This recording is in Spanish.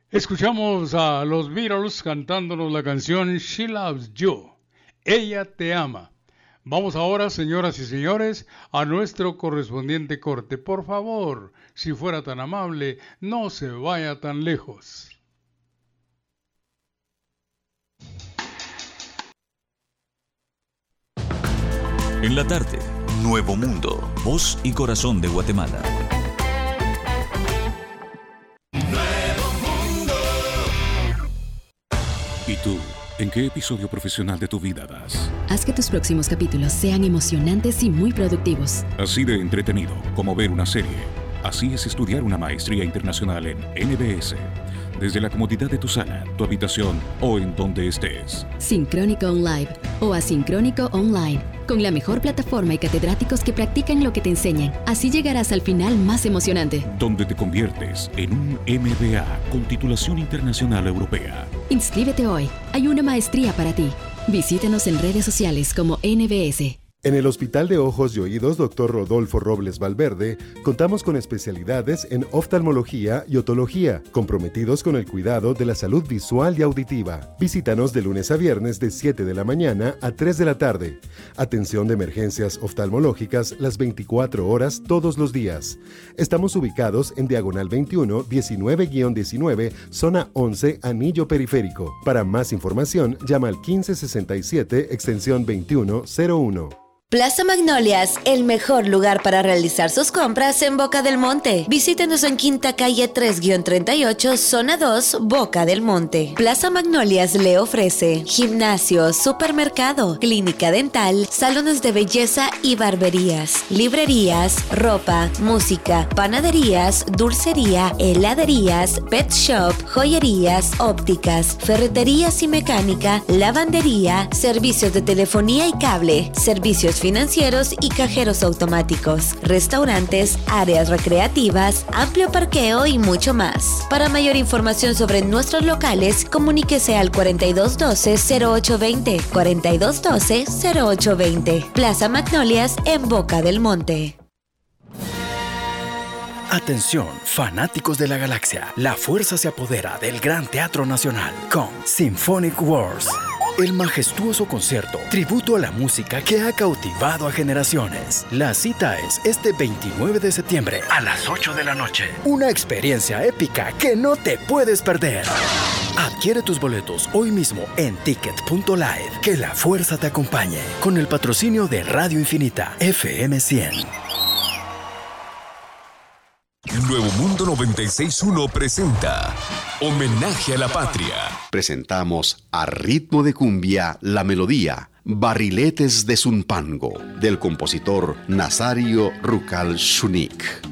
Escuchamos a los Beatles cantándonos la canción She Loves You. Ella te ama. Vamos ahora, señoras y señores, a nuestro correspondiente corte. Por favor, si fuera tan amable, no se vaya tan lejos. En la tarde, Nuevo Mundo, voz y corazón de Guatemala. ¿Y tú, en qué episodio profesional de tu vida vas? Haz que tus próximos capítulos sean emocionantes y muy productivos. Así de entretenido como ver una serie. Así es estudiar una maestría internacional en NBS. Desde la comodidad de tu sala, tu habitación o en donde estés. Sincrónico Online o Asincrónico Online. Con la mejor plataforma y catedráticos que practican lo que te enseñan. Así llegarás al final más emocionante. Donde te conviertes en un MBA con titulación internacional europea. Inscríbete hoy. Hay una maestría para ti. Visítanos en redes sociales como NBS. En el Hospital de Ojos y Oídos Dr. Rodolfo Robles Valverde, contamos con especialidades en oftalmología y otología, comprometidos con el cuidado de la salud visual y auditiva. Visítanos de lunes a viernes de 7 de la mañana a 3 de la tarde. Atención de emergencias oftalmológicas las 24 horas todos los días. Estamos ubicados en Diagonal 21, 19-19, Zona 11, Anillo Periférico. Para más información, llama al 1567, extensión 2101. Plaza Magnolias, el mejor lugar para realizar sus compras en Boca del Monte. Visítenos en Quinta Calle 3-38, Zona 2, Boca del Monte. Plaza Magnolias le ofrece gimnasio, supermercado, clínica dental, salones de belleza y barberías, librerías, ropa, música, panaderías, dulcería, heladerías, pet shop, joyerías, ópticas, ferreterías y mecánica, lavandería, servicios de telefonía y cable, servicios financieros y cajeros automáticos, restaurantes, áreas recreativas, amplio parqueo y mucho más. Para mayor información sobre nuestros locales, comuníquese al 4212-0820, 4212-0820. Plaza Magnolias en Boca del Monte. Atención, fanáticos de la galaxia. La fuerza se apodera del Gran Teatro Nacional con Symphonic Wars. El majestuoso concierto, tributo a la música que ha cautivado a generaciones. La cita es este 29 de septiembre a las 8 de la noche. Una experiencia épica que no te puedes perder. Adquiere tus boletos hoy mismo en ticket.live. Que la fuerza te acompañe. Con el patrocinio de Radio Infinita, FM 100. Nuevo Mundo 96.1 presenta Homenaje a la Patria. Presentamos a ritmo de cumbia la melodía Barriletes de Zumpango del compositor Nazario Rucal Shunik.